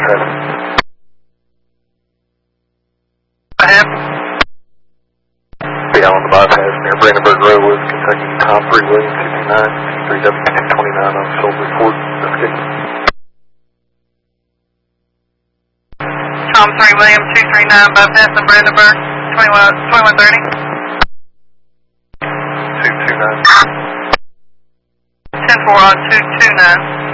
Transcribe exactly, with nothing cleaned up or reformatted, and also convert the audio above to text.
traffic. I have. Be on the bypass near Brandenburg Road with Kentucky, Tom three William two two nine, three W two twenty-nine on Soul Report. Escape. Tom three William two three nine, bypass in Brandenburg, twenty-one, twenty-one thirty. two two nine. ten four on two two nine.